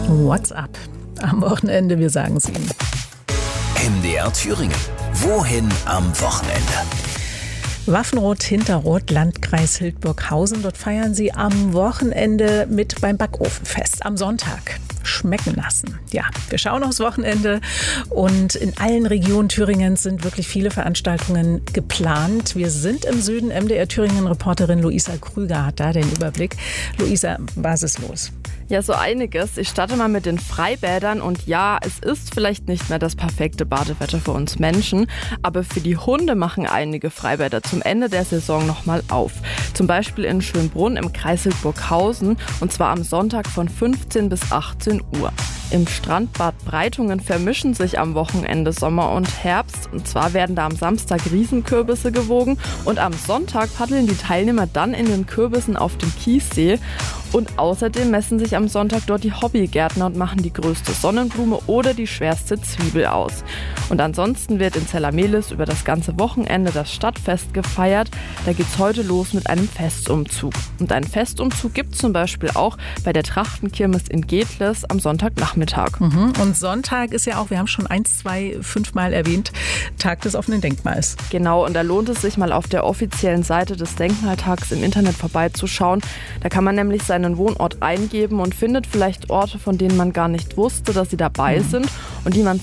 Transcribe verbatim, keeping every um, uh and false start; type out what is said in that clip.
What's up? Am Wochenende, wir sagen es Ihnen. M D R Thüringen. Wohin am Wochenende? Waffenrot, Hinterrot, Landkreis Hildburghausen. Dort feiern sie am Wochenende mit beim Backofenfest am Sonntag. Schmecken lassen. Ja, wir schauen aufs Wochenende und in allen Regionen Thüringens sind wirklich viele Veranstaltungen geplant. Wir sind im Süden. M D R Thüringen-Reporterin Luisa Krüger hat da den Überblick. Luisa, was ist los? Ja, so einiges. Ich starte mal mit den Freibädern und ja, es ist vielleicht nicht mehr das perfekte Badewetter für uns Menschen, aber für die Hunde machen einige Freibäder zum Ende der Saison nochmal auf. Zum Beispiel in Schönbrunn im Kreis Hildburghausen und zwar am Sonntag von fünfzehn bis achtzehn Uhr. Im Strandbad Breitungen vermischen sich am Wochenende Sommer und Herbst. Und zwar werden da am Samstag Riesenkürbisse gewogen und am Sonntag paddeln die Teilnehmer dann in den Kürbissen auf dem Kiessee. Und außerdem messen sich am Sonntag dort die Hobbygärtner und machen die größte Sonnenblume oder die schwerste Zwiebel aus. Und ansonsten wird in Zellamelis über das ganze Wochenende das Stadtfest gefeiert. Da geht's heute los mit einem Festumzug. Und einen Festumzug gibt's zum Beispiel auch bei der Trachtenkirmes in Gedles am Sonntagnachmittag. Mhm. Und Sonntag ist ja auch, wir haben schon eins, zwei, fünfmal erwähnt, Tag des offenen Denkmals. Genau, und da lohnt es sich mal auf der offiziellen Seite des Denkmaltags im Internet vorbeizuschauen. Da kann man nämlich seinen Wohnort eingeben und findet vielleicht Orte, von denen man gar nicht wusste, dass sie dabei sind und die man